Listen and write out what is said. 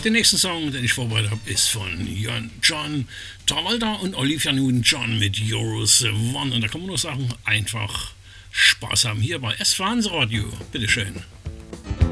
Den nächsten Song, den ich vorbereitet habe, ist von John Travolta und Olivia Newton-John mit Yours One. Und da kann man nur sagen, einfach Spaß haben hier bei S-Fernsehradio. Bitteschön.